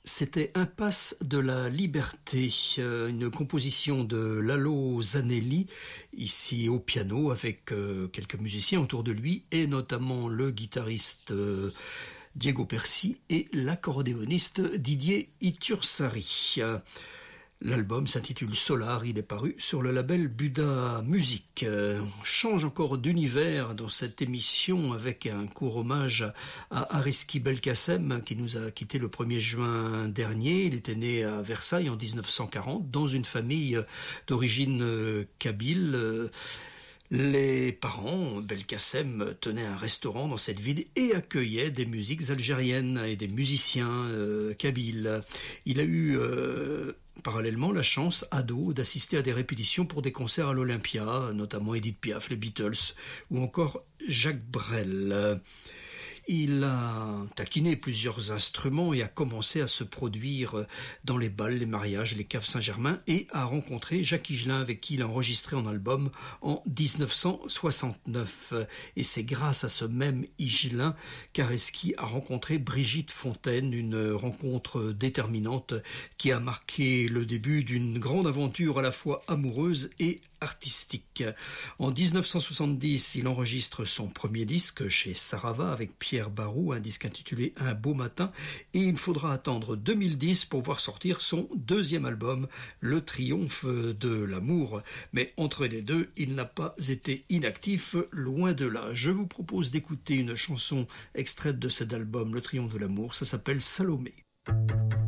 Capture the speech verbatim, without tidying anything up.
C'était Impasse de la Liberté, euh, une composition de Lalo Zanelli, ici au piano, avec euh, quelques musiciens autour de lui, et notamment le guitariste euh, Diego Percy et l'accordéoniste Didier Itursari. L'album s'intitule Solar, il est paru sur le label Buda Music. Euh, on change encore d'univers dans cette émission avec un court hommage à Ariski Belkacem qui nous a quitté le premier juin dernier. Il était né à Versailles en dix-neuf cent quarante dans une famille d'origine kabyle. Les parents, Belkacem, tenaient un restaurant dans cette ville et accueillaient des musiques algériennes et des musiciens euh, kabyles. Il a eu euh, parallèlement la chance, ado, d'assister à des répétitions pour des concerts à l'Olympia, notamment Edith Piaf, les Beatles ou encore Jacques Brel. Il a taquiné plusieurs instruments et a commencé à se produire dans les bals, les mariages, les caves Saint-Germain et a rencontré Jacques Higelin avec qui il a enregistré un album en dix-neuf cent soixante-neuf. Et c'est grâce à ce même Higelin qu'Areski a rencontré Brigitte Fontaine, une rencontre déterminante qui a marqué le début d'une grande aventure à la fois amoureuse et artistique. En dix-neuf cent soixante-dix, il enregistre son premier disque chez Sarava avec Pierre Barou, un disque intitulé Un beau matin, et il faudra attendre deux mille dix pour voir sortir son deuxième album, Le triomphe de l'amour. Mais entre les deux, il n'a pas été inactif, loin de là. Je vous propose d'écouter une chanson extraite de cet album, Le triomphe de l'amour, ça s'appelle Salomé.